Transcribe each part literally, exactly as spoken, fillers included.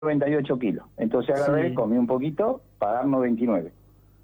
noventa y ocho kilos. Entonces agarré, Sí. comí un poquito para dar noventa y nueve.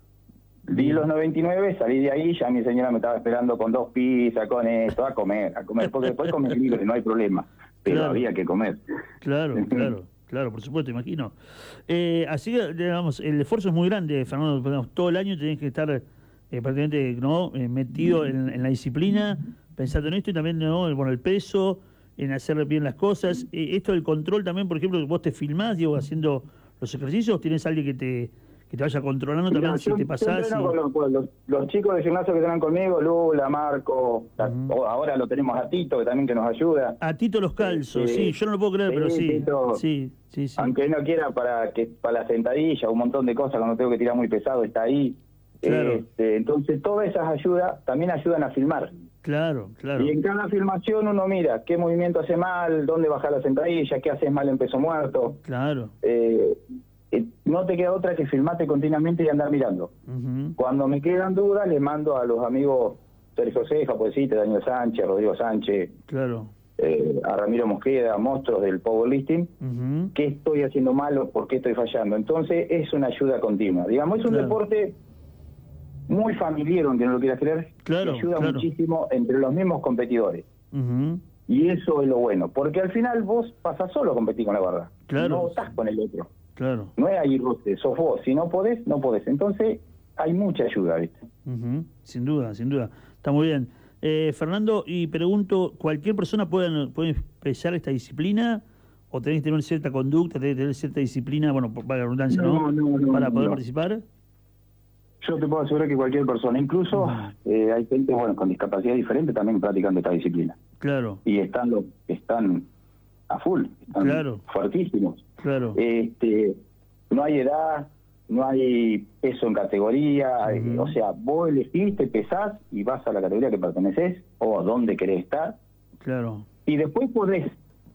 Di los noventa y nueve, salí de ahí, ya mi señora me estaba esperando con dos pizzas, con esto, a comer, a comer, porque después comer libre, no hay problema, pero Claro. había que comer. Claro, claro, claro, por supuesto, imagino. Eh, así que, digamos, el esfuerzo es muy grande, Fernando. Digamos, todo el año tenés que estar eh, prácticamente ¿no? eh, metido en, en la disciplina, pensando en esto y también ¿no? bueno, el peso, en hacer bien las cosas. Eh, esto del control también, por ejemplo, vos te filmás, digo, haciendo los ejercicios, ¿tienes alguien que te, que te vaya controlando Mira, también si yo, te yo pasás? entreno Y... con los, con los, los chicos de gimnasio que están conmigo, Lula, Marco, ta- Ujú. o ahora lo tenemos a Tito, que también que nos ayuda. A Tito los calzos, sí, Este, yo no lo puedo creer, pero sí, sí, Tito, sí, sí, sí. aunque no quiera para que para la sentadilla, un montón de cosas, cuando tengo que tirar muy pesado, está ahí. Claro, Este, entonces, todas esas ayudas también ayudan a filmar. claro, claro, Y en cada filmación uno mira qué movimiento hace mal, dónde baja la sentadilla, qué haces mal en peso muerto. claro. Eh, eh, no te queda otra que filmarte continuamente y andar mirando. Ujú. Cuando me quedan dudas, le mando a los amigos Sergio Ceja, pues sí, Daniel Sánchez, Rodrigo Sánchez, Claro. eh, a Ramiro Mosqueda, monstruos del powerlifting, Ujú. qué estoy haciendo mal o por qué estoy fallando. Entonces es una ayuda continua. Digamos, es un Claro. deporte muy familiar, aunque no lo quieras creer, Claro, que ayuda claro. muchísimo entre los mismos competidores. Ujú. Y eso es lo bueno, porque al final vos pasás solo a competir con la barra. Claro. No estás con el otro. Claro. No es ahí roce, sos vos. Si no podés, no podés. Entonces hay mucha ayuda, ¿viste? Ujú. Sin duda, sin duda. Está muy bien. Eh, Fernando, y pregunto, ¿cualquier persona puede, puede empezar esta disciplina? ¿O tenés que tener cierta conducta, tenés que tener cierta disciplina, bueno, para la redundancia, ¿no? No, no, no, Para poder no. participar. Yo te puedo asegurar que cualquier persona, incluso Ujú. eh, hay gente bueno con discapacidad diferente también practicando esta disciplina. Claro, Y están, lo- están a full, están Claro. fuertísimos. claro. Este, no hay edad, no hay peso en categoría, eh, Ujú. o sea, vos elegís, te pesás y vas a la categoría que perteneces o a dónde querés estar, Claro. y después podés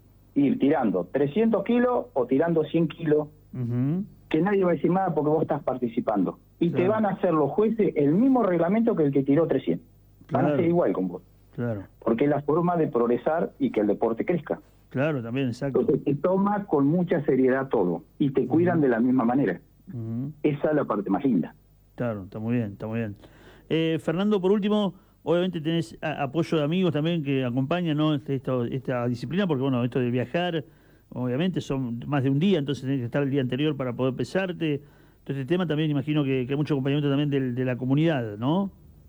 ir tirando trescientos kilos o tirando cien kilos, Ujú. que nadie va a decir nada porque vos estás participando. Y te Claro. van a hacer los jueces el mismo reglamento que el que tiró trescientos. Van a Claro. ser igual con vos, Claro. porque es la forma de progresar y que el deporte crezca. Claro, también, exacto. Entonces te toma con mucha seriedad todo y te cuidan de la misma manera. Ujú. Esa es la parte más linda. Claro, está muy bien, está muy bien. Eh, Fernando, por último, obviamente tenés a- apoyo de amigos también que acompañan, ¿no? este- esto- esta disciplina, porque bueno, esto de viajar, obviamente son más de un día, entonces tenés que estar el día anterior para poder pesarte. Entonces este tema también imagino que, que hay mucho acompañamiento también del- de la comunidad, ¿no?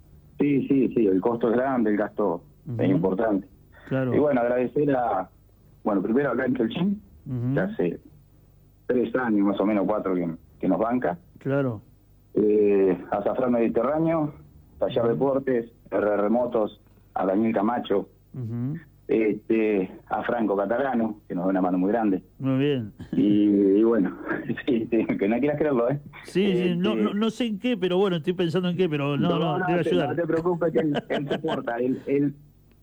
Sí, sí, sí, el costo es grande, el gasto Ujú. es importante. Claro. Y bueno, agradecer a, bueno, primero acá en Chelchín, Ujú. que hace tres años, más o menos cuatro, que, que nos banca. Claro. Eh, a Zafrán Mediterráneo, Taller Deportes, R R Motos, a Daniel Camacho, Ujú. este, a Franco Catalano, que nos da una mano muy grande. Muy bien. Y, y bueno, sí, sí, que no quieras creerlo, ¿eh? Sí, sí, no, Este, no, no sé en qué, pero bueno, estoy pensando en qué, pero no, no, no, debe te, no ayudar. te preocupes, que él, él soporta, él, él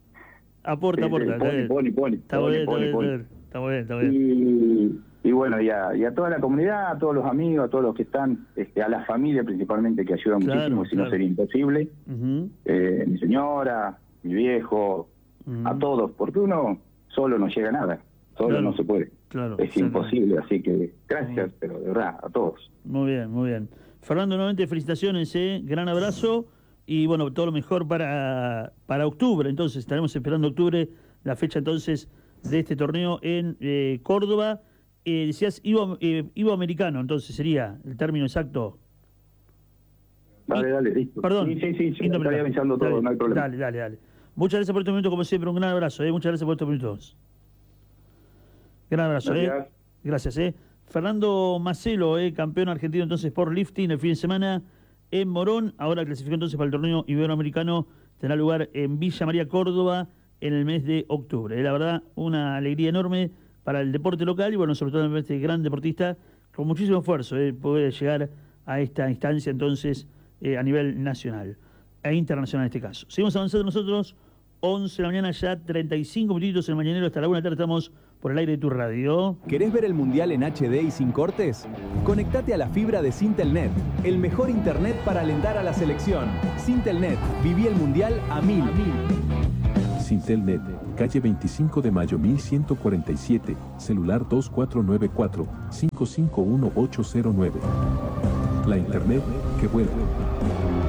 Aporta, este, aporta. Está pone, bien. pone, pone, Está muy pone, bien, está pone, bien, está pone. bien. Está muy bien, está muy bien. Y, y bueno, y a, y a toda la comunidad, a todos los amigos, a todos los que están, este, a la familia principalmente, que ayudan Claro, muchísimo, si claro. no sería imposible. Ujú. Eh, mi señora, mi viejo, Ujú. a todos, porque uno solo no llega a nada, solo Claro, no se puede. claro, Es exactamente. imposible, así que gracias, pero de verdad, a todos. Muy bien, muy bien. Fernando, nuevamente felicitaciones, ¿eh? Gran abrazo y bueno, todo lo mejor para, para octubre. Entonces, estaremos esperando octubre, la fecha entonces de este torneo en eh, Córdoba. Eh, decías Ivo, eh, Ivoamericano, entonces sería el término exacto. Dale, Y- dale, listo. Perdón. Sí, sí, sí, sí, Indoamericano. estaría avisando Está todo, bien. no hay problema. Dale, dale, dale. Muchas gracias por estos minutos, como siempre, un gran abrazo, ¿eh? Muchas gracias por estos minutos. Gran abrazo, ¿eh? Gracias. Gracias, ¿eh? Fernando Macelo, ¿eh? Campeón argentino entonces por lifting el fin de semana en Morón. Ahora clasificó entonces para el torneo iberoamericano. Tendrá lugar en Villa María, Córdoba, en el mes de octubre. ¿eh? La verdad, una alegría enorme para el deporte local y, bueno, sobre todo este gran deportista con muchísimo esfuerzo, ¿eh? Poder llegar a esta instancia entonces eh, a nivel nacional e internacional en este caso. Seguimos avanzando nosotros. once de la mañana, ya treinta y cinco minutitos en el mañanero. Hasta la una de la tarde estamos por el aire de tu radio. ¿Querés ver el Mundial en H D y sin cortes? Conectate a la fibra de Sintelnet, el mejor internet para alentar a la selección. Sintelnet, viví el Mundial a mil. Sintelnet, calle veinticinco de mayo mil ciento cuarenta y siete, celular dos cuatro nueve cuatro, cinco cinco uno ocho cero nueve. La Internet que vuela.